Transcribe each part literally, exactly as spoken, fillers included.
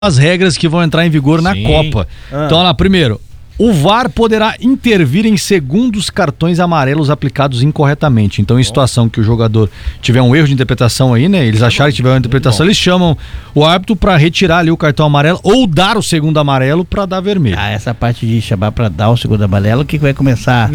as regras que vão entrar em vigor na Sim. Copa. Ah. Então, lá, primeiro, o V A R poderá intervir em segundos cartões amarelos aplicados incorretamente. Então, em situação que o jogador tiver um erro de interpretação aí, né? Eles acharem que tiver uma interpretação, eles chamam o árbitro para retirar ali o cartão amarelo ou dar o segundo amarelo para dar vermelho. Ah, essa parte de chamar para dar o segundo amarelo que vai começar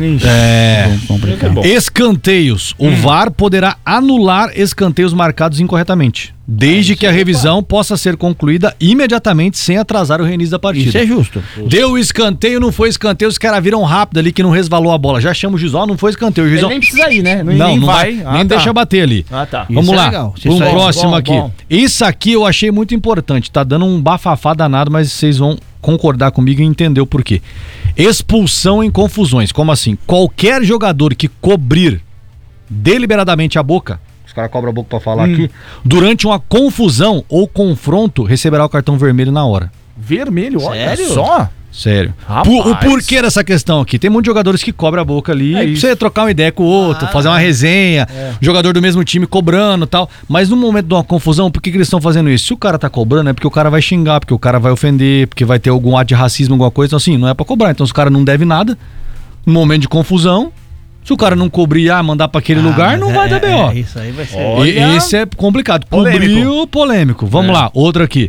é complicado. Escanteios. O hum. V A R poderá anular escanteios marcados incorretamente, desde ah, que a revisão é possa ser concluída imediatamente sem atrasar o reinício da partida. Isso é justo. Deu escanteio, não foi escanteio, os caras viram rápido ali que não resvalou a bola. Já chama o juiz, ó, não foi escanteio. O juiz, ó, nem precisa ir, né? Não, não, não vai, ah, tá. nem deixa bater ali. Ah, tá. Vamos Isso lá, é um próximo bom, aqui. bom. Isso aqui eu achei muito importante, tá dando um bafafá danado, mas vocês vão concordar comigo e entender o porquê. Expulsão em confusões, como assim? Qualquer jogador que cobrir deliberadamente a boca, os caras cobram a boca pra falar hum. aqui, durante uma confusão ou confronto, receberá o cartão vermelho na hora. Vermelho? Olha Sério? só. Sério. Por, o porquê dessa questão aqui? Tem muitos jogadores que cobram a boca ali, é pra você trocar uma ideia com o outro, ah, fazer uma resenha, é. jogador do mesmo time cobrando e tal. Mas no momento de uma confusão, por que, que eles estão fazendo isso? Se o cara tá cobrando, é porque o cara vai xingar, porque o cara vai ofender, porque vai ter algum ato de racismo, alguma coisa. Então, assim, não é pra cobrar. Então, se o cara não deve nada, no momento de confusão, se o cara não cobrir, ah, mandar pra aquele ah, lugar, não é, vai dar B O. É, isso aí vai ser. E, esse é complicado. Cobriu, polêmico. Vamos é. lá, outro aqui.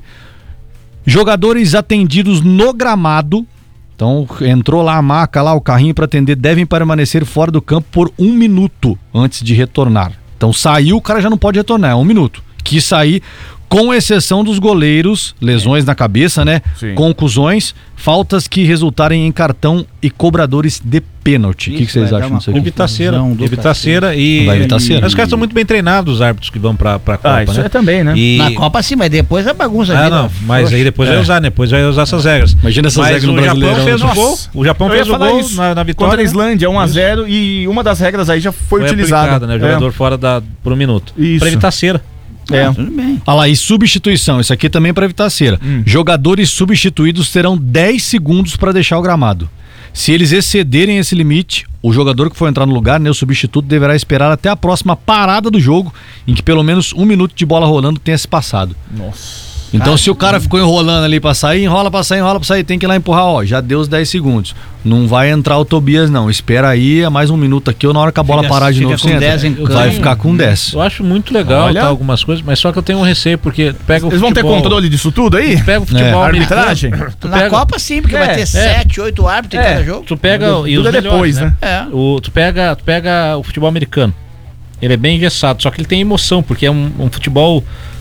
Jogadores atendidos no gramado. Então, entrou lá a maca, lá o carrinho para atender, devem permanecer fora do campo por um minuto antes de retornar. Então, saiu, o cara já não pode retornar, é um minuto. Quis sair, com exceção dos goleiros, lesões é. na cabeça, né? Sim. Contusões, faltas que resultarem em cartão e cobradores de pênalti. O que, que vocês acham disso aqui? Evitar cera. Evitar cera e... Vai evitar cera. Mas os caras são muito bem treinados, os árbitros que vão pra, pra Copa, ah, isso né? é também, né? E... Na Copa sim, mas depois é bagunça. Ah, não, mas Poxa, aí depois é. vai usar, né? Depois vai usar essas regras. Imagina essas mas regras no o Brasileirão. Japão fez o gol, o Japão fez o gol na, na vitória. Contra a Islândia, um a zero, e uma das regras aí já foi, foi utilizada. Né? O jogador é. fora da, por um minuto. Isso. Pra evitar cera. É. Ah, tudo bem. Olha lá, e substituição, isso aqui também é para evitar cera. Hum. Jogadores substituídos terão dez segundos para deixar o gramado. Se eles excederem esse limite, o jogador que for entrar no lugar, né, o substituto, deverá esperar até a próxima parada do jogo, em que pelo menos um minuto de bola rolando tenha se passado. Nossa. Então, Ai, se o cara ficou enrolando ali pra sair, enrola pra sair, enrola pra sair, tem que ir lá empurrar, ó, já deu os dez segundos. Não vai entrar o Tobias, não. Espera aí, é mais um minuto aqui, ou na hora que a bola fica, parar de novo, você dez entra. Vai ficar com dez. Eu acho muito legal tá, algumas coisas, mas só que eu tenho um receio, porque pega o Eles futebol, vão ter controle disso tudo aí? Pega o futebol, é. arbitragem. Tu Na pega, Copa sim, porque é, vai ter sete, oito árbitros em é, cada jogo. Tu pega tudo, e tudo os é depois, melhores, né? né? É. O, tu, pega, tu pega o futebol americano. Ele é bem engessado, só que ele tem emoção, porque é um, um futebol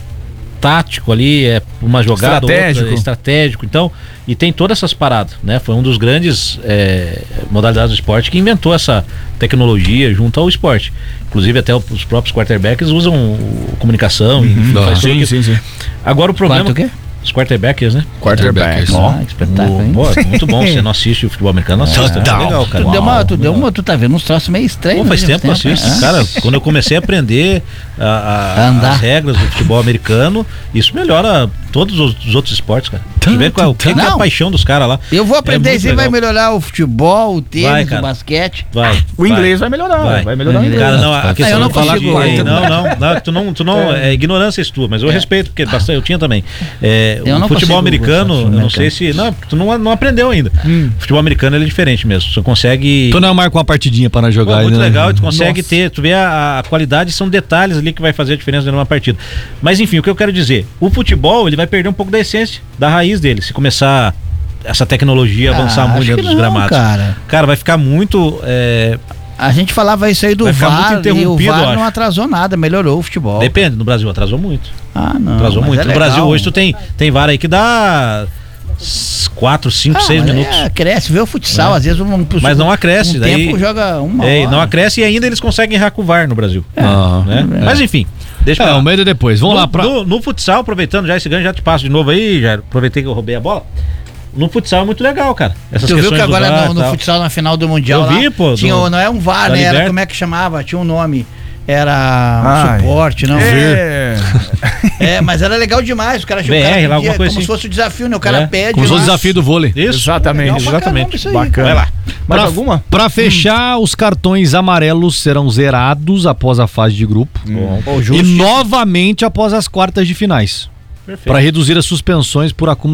tático ali, é uma jogada estratégico. Outra, estratégico, então, e tem todas essas paradas, né? Foi um dos grandes é, modalidades do esporte que inventou essa tecnologia junto ao esporte. Inclusive até os próprios quarterbacks usam o, comunicação. Uhum. Enfim, faz sim, sim, sim. Agora o problema... Quarto o quê? Os quarterbacks, né? Quarterbacks. Ah, espetáculo, hein? Pô, muito bom. Você não assiste o futebol americano, não assiste. Total. É legal, cara. Tu, deu uma, tu, deu uma, tu tá vendo uns troços meio estranhos. Pô, faz tempo que eu assisto. É. Cara, quando eu comecei a aprender a, a, as regras do futebol americano, isso melhora todos os, os outros esportes, cara. Tu vê qual, qual é a paixão dos caras lá. Eu vou aprender é isso e vai melhorar o futebol, o tênis, vai, o basquete. Vai. O inglês vai, vai melhorar. Vai, vai melhorar o inglês. Cara, não, a questão ah, eu não de falar consigo, que, não, não, não, tu não, tu não é, é ignorância isso tua, mas eu é. respeito, porque bastante, eu tinha também. É, eu o futebol americano, eu não sei se, não, tu não, não aprendeu ainda. Hum. O futebol americano ele é diferente mesmo. Tu consegue. Tu não marca uma partidinha para nós jogar. Pô, muito né? legal, tu consegue Nossa. ter, tu vê a, a qualidade, são detalhes ali que vai fazer a diferença numa partida. Mas enfim, o que eu quero dizer, o futebol ele vai perder um pouco da essência, da raiz dele, se começar essa tecnologia ah, avançar muito dentro dos não, gramados. Cara. cara, vai ficar muito. É... A gente falava isso aí do V A R e o V A R não atrasou nada, melhorou o futebol. Depende, no Brasil atrasou muito. Ah, não. Atrasou muito. É no Brasil hoje tu tem, tem V A R aí que dá quatro, cinco, seis minutos. É, cresce, vê o futsal, é. às vezes um, um mas não acresce, um daí tempo joga uma é, hora. Não acresce e ainda eles conseguem errar com o V A R no Brasil. É. Ah, né? é. Mas enfim, deixa é, o medo depois. Vamos no, lá pra... no, no futsal, aproveitando já esse ganho, já te passo de novo aí, já aproveitei que eu roubei a bola. No futsal é muito legal, cara. Essas tu viu que agora V A R no, no futsal na final do Mundial eu lá, vi, pô, tinha, do, não é um V A R, né? Era, como é que chamava? Tinha um nome. Era um Ai. suporte, não? É. é, mas era legal demais. O cara achou V R, o cara lá, alguma coisa como assim. se fosse o desafio, né? O cara é. pede. Como se fosse o desafio do vôlei. Isso. Exatamente, exatamente. Caramba, bacana. Vai lá. Mais pra, alguma? Pra fechar, hum. os cartões amarelos serão zerados após a fase de grupo. Hum. E novamente após as quartas de finais. para reduzir as suspensões por acúmulo